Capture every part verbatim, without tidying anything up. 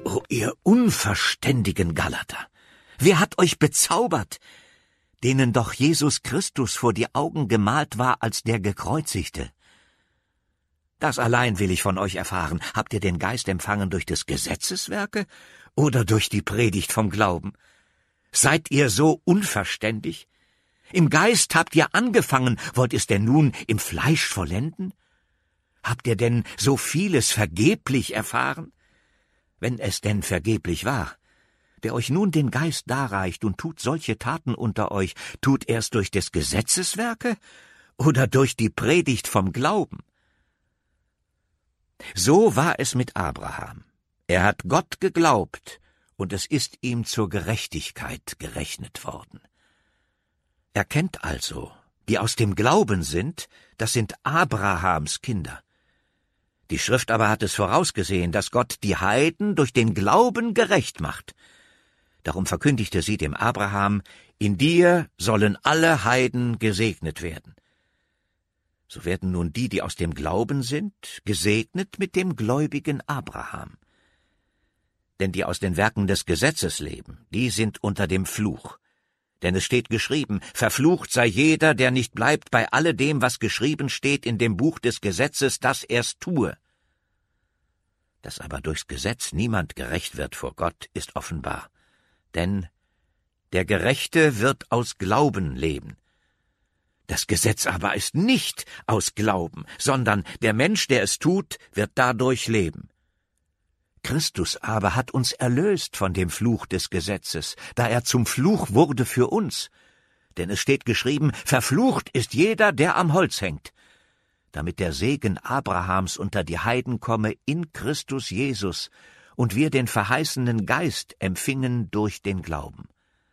O ihr unverständigen Galater, wer hat euch bezaubert, denen doch Jesus Christus vor die Augen gemalt war als der Gekreuzigte? Das allein will ich von euch erfahren. Habt ihr den Geist empfangen durch des Gesetzeswerke oder durch die Predigt vom Glauben? Seid ihr so unverständig? Im Geist habt ihr angefangen, wollt ihr's denn nun im Fleisch vollenden? Habt ihr denn so vieles vergeblich erfahren? Wenn es denn vergeblich war, der euch nun den Geist darreicht und tut solche Taten unter euch, tut er's durch des Gesetzeswerke oder durch die Predigt vom Glauben? So war es mit Abraham. Er hat Gott geglaubt, und es ist ihm zur Gerechtigkeit gerechnet worden. Erkennt also, die aus dem Glauben sind, das sind Abrahams Kinder. Die Schrift aber hat es vorausgesehen, dass Gott die Heiden durch den Glauben gerecht macht. Darum verkündigte sie dem Abraham, in dir sollen alle Heiden gesegnet werden. So werden nun die, die aus dem Glauben sind, gesegnet mit dem gläubigen Abraham. Denn die aus den Werken des Gesetzes leben, die sind unter dem Fluch. Denn es steht geschrieben, verflucht sei jeder, der nicht bleibt bei alledem, was geschrieben steht in dem Buch des Gesetzes, dass er's tue. Dass aber durchs Gesetz niemand gerecht wird vor Gott, ist offenbar. Denn der Gerechte wird aus Glauben leben. Das Gesetz aber ist nicht aus Glauben, sondern der Mensch, der es tut, wird dadurch leben. Christus aber hat uns erlöst von dem Fluch des Gesetzes, da er zum Fluch wurde für uns. Denn es steht geschrieben, verflucht ist jeder, der am Holz hängt, damit der Segen Abrahams unter die Heiden komme in Christus Jesus und wir den verheißenen Geist empfingen durch den Glauben.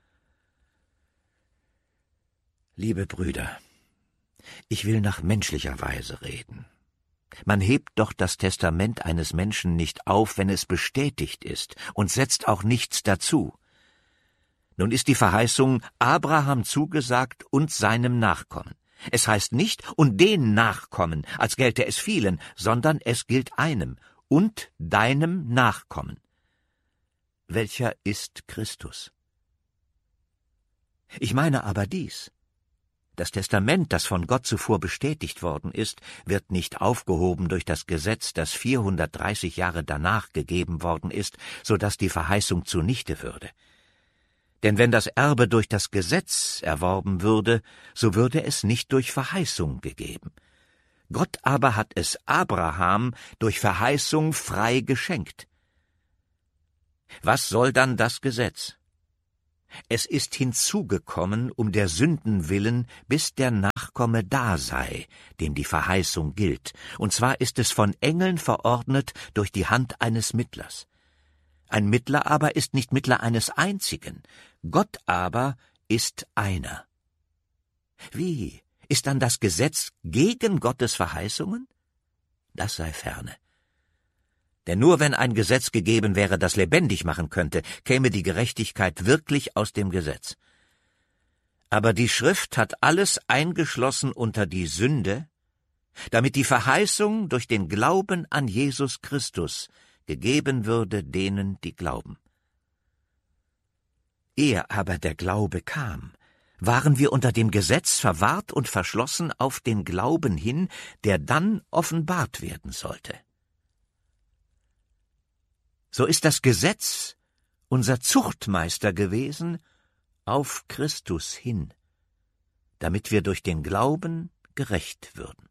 Liebe Brüder, ich will nach menschlicher Weise reden. Man hebt doch das Testament eines Menschen nicht auf, wenn es bestätigt ist, und setzt auch nichts dazu. Nun ist die Verheißung Abraham zugesagt und seinem Nachkommen. Es heißt nicht und den Nachkommen, als gelte es vielen, sondern es gilt einem und deinem Nachkommen. Welcher ist Christus? Ich meine aber dies: Das Testament, das von Gott zuvor bestätigt worden ist, wird nicht aufgehoben durch das Gesetz, das vierhundertdreißig Jahre danach gegeben worden ist, so dass die Verheißung zunichte würde. Denn wenn das Erbe durch das Gesetz erworben würde, so würde es nicht durch Verheißung gegeben. Gott aber hat es Abraham durch Verheißung frei geschenkt. Was soll dann das Gesetz? Es ist hinzugekommen um der Sünden willen, bis der Nachkomme da sei, dem die Verheißung gilt, und zwar ist es von Engeln verordnet durch die Hand eines Mittlers. Ein Mittler aber ist nicht Mittler eines einzigen, Gott aber ist einer. Wie, ist dann das Gesetz gegen Gottes Verheißungen? Das sei ferne. Denn nur wenn ein Gesetz gegeben wäre, das lebendig machen könnte, käme die Gerechtigkeit wirklich aus dem Gesetz. Aber die Schrift hat alles eingeschlossen unter die Sünde, damit die Verheißung durch den Glauben an Jesus Christus gegeben würde denen, die glauben. Ehe aber der Glaube kam, waren wir unter dem Gesetz verwahrt und verschlossen auf den Glauben hin, der dann offenbart werden sollte. So ist das Gesetz unser Zuchtmeister gewesen auf Christus hin, damit wir durch den Glauben gerecht würden.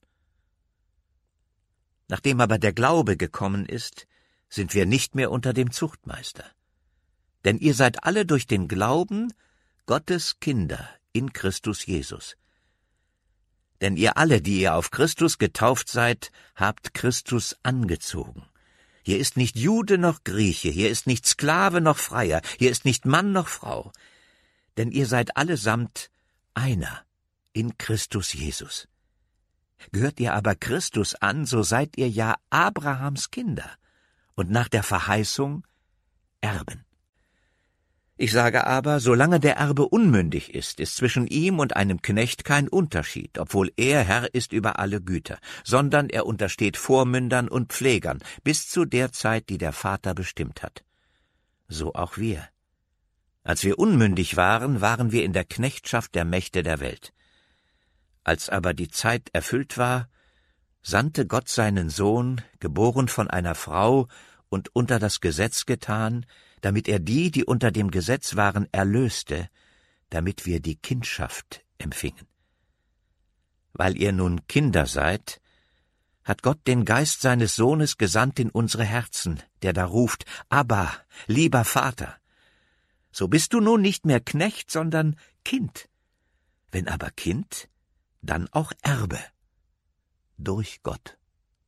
Nachdem aber der Glaube gekommen ist, sind wir nicht mehr unter dem Zuchtmeister. Denn ihr seid alle durch den Glauben Gottes Kinder in Christus Jesus. Denn ihr alle, die ihr auf Christus getauft seid, habt Christus angezogen. Hier ist nicht Jude noch Grieche, hier ist nicht Sklave noch Freier, hier ist nicht Mann noch Frau. Denn ihr seid allesamt einer in Christus Jesus. Gehört ihr aber Christus an, so seid ihr ja Abrahams Kinder und nach der Verheißung Erben. Ich sage aber, solange der Erbe unmündig ist, ist zwischen ihm und einem Knecht kein Unterschied, obwohl er Herr ist über alle Güter, sondern er untersteht Vormündern und Pflegern, bis zu der Zeit, die der Vater bestimmt hat. so auch wir. Als wir unmündig waren, waren wir in der Knechtschaft der Mächte der Welt. Als aber die Zeit erfüllt war, sandte Gott seinen Sohn, geboren von einer Frau und unter das Gesetz getan, damit er die, die unter dem Gesetz waren, erlöste, damit wir die Kindschaft empfingen. Weil ihr nun Kinder seid, hat Gott den Geist seines Sohnes gesandt in unsere Herzen, der da ruft, Abba, lieber Vater. So bist du nun nicht mehr Knecht, sondern Kind. Wenn aber Kind, dann auch Erbe. Durch Gott.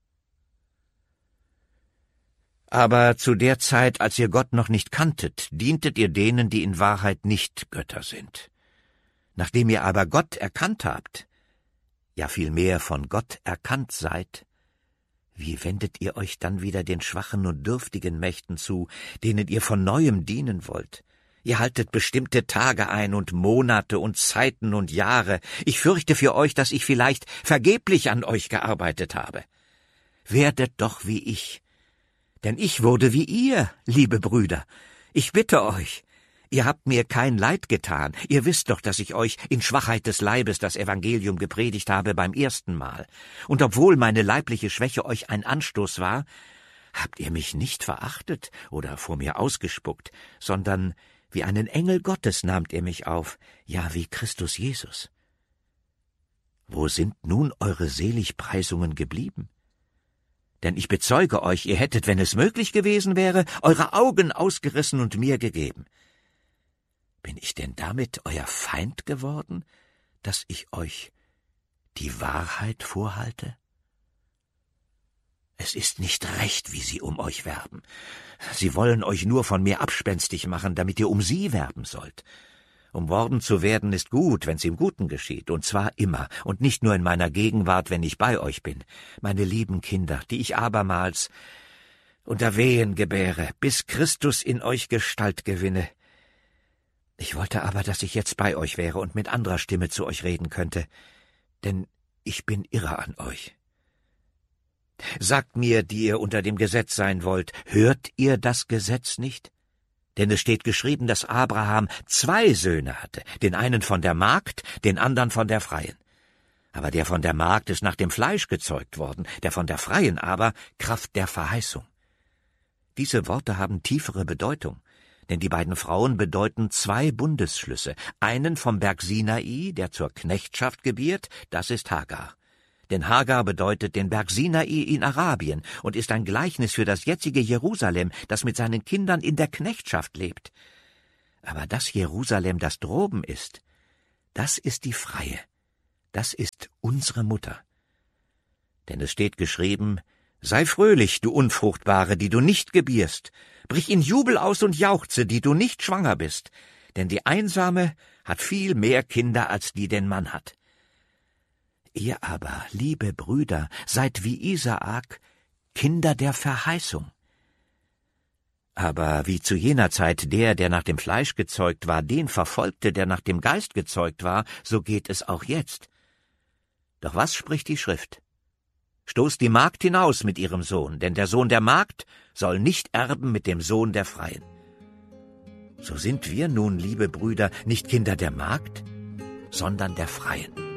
Aber zu der Zeit, als ihr Gott noch nicht kanntet, dientet ihr denen, die in Wahrheit nicht Götter sind. Nachdem ihr aber Gott erkannt habt, ja vielmehr von Gott erkannt seid, wie wendet ihr euch dann wieder den schwachen und dürftigen Mächten zu, denen ihr von Neuem dienen wollt? Ihr haltet bestimmte Tage ein und Monate und Zeiten und Jahre. Ich fürchte für euch, dass ich vielleicht vergeblich an euch gearbeitet habe. Werdet doch wie ich, denn ich wurde wie ihr, liebe Brüder. Ich bitte euch, ihr habt mir kein Leid getan. Ihr wisst doch, dass ich euch in Schwachheit des Leibes das Evangelium gepredigt habe beim ersten Mal. Und obwohl meine leibliche Schwäche euch ein Anstoß war, habt ihr mich nicht verachtet oder vor mir ausgespuckt, sondern wie einen Engel Gottes nahmt ihr mich auf, ja wie Christus Jesus. Wo sind nun eure Seligpreisungen geblieben? Denn ich bezeuge euch, ihr hättet, wenn es möglich gewesen wäre, eure Augen ausgerissen und mir gegeben. Bin ich denn damit euer Feind geworden, dass ich euch die Wahrheit vorhalte? Es ist nicht recht, wie sie um euch werben. Sie wollen euch nur von mir abspenstig machen, damit ihr um sie werben sollt. Umworben zu werden ist gut, wenn's im Guten geschieht, und zwar immer, und nicht nur in meiner Gegenwart, wenn ich bei euch bin, meine lieben Kinder, die ich abermals unter Wehen gebäre, bis Christus in euch Gestalt gewinne. Ich wollte aber, dass ich jetzt bei euch wäre und mit anderer Stimme zu euch reden könnte, denn ich bin irre an euch. Sagt mir, die ihr unter dem Gesetz sein wollt, hört ihr das Gesetz nicht? Denn es steht geschrieben, dass Abraham zwei Söhne hatte, den einen von der Magd, den anderen von der Freien. Aber der von der Magd ist nach dem Fleisch gezeugt worden, der von der Freien aber Kraft der Verheißung. Diese Worte haben tiefere Bedeutung, denn die beiden Frauen bedeuten zwei Bundesschlüsse, einen vom Berg Sinai, der zur Knechtschaft gebiert, das ist Hagar. Denn Hagar bedeutet den Berg Sinai in Arabien und ist ein Gleichnis für das jetzige Jerusalem, das mit seinen Kindern in der Knechtschaft lebt. Aber das Jerusalem, das droben ist, das ist die Freie, das ist unsere Mutter. Denn es steht geschrieben, sei fröhlich, du Unfruchtbare, die du nicht gebierst, brich in Jubel aus und jauchze, die du nicht schwanger bist, denn die Einsame hat viel mehr Kinder, als die den Mann hat. Ihr aber, liebe Brüder, seid wie Isaak, Kinder der Verheißung. Aber wie zu jener Zeit der, der nach dem Fleisch gezeugt war, den verfolgte, der nach dem Geist gezeugt war, so geht es auch jetzt. Doch was spricht die Schrift? Stoßt die Magd hinaus mit ihrem Sohn, denn der Sohn der Magd soll nicht erben mit dem Sohn der Freien. So sind wir nun, liebe Brüder, nicht Kinder der Magd, sondern der Freien.